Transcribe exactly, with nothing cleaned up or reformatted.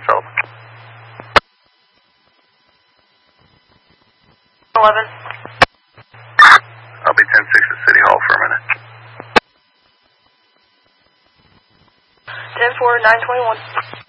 Prince Sullivan. eleven. I'll be ten six at City Hall for a minute. ten four, nine twenty-one.